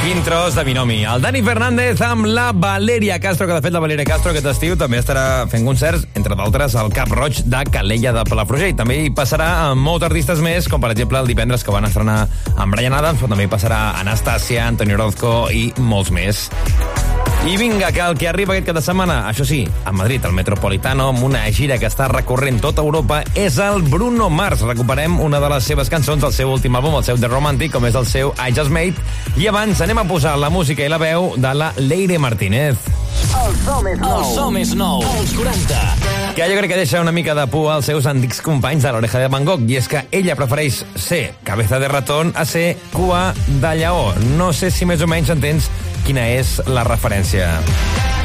Quin tros de binomi. El Dani Fernández amb la Valeria Castro, que de fet la Valeria Castro aquest estiu també estarà fent concerts, entre d'altres, al Cap Roig de Calella de Palafrugell. També hi passarà amb molts artistes més, com per exemple el divendres que van estrenar amb Bryan Adams, però també hi passarà Anastasia, Antonio Orozco i molts més. I vinga, que el que arriba aquest cap de setmana, això sí, a Madrid, al Metropolitano, amb una gira que està recorrent tota Europa, és el Bruno Mars. Recuperem una de les seves cançons del seu últim àlbum, el seu The Romantic, com és el seu I Just Made. I abans anem a posar la música i la veu de la Leire Martínez. El so més nou. Els 40. Que jo crec que deixa una mica de por als seus antics companys de l'Oreja de Van Gogh, i és que ella prefereix ser cabeza de ratón a ser cua de lleó. No sé si més o menys entens quina és la referència.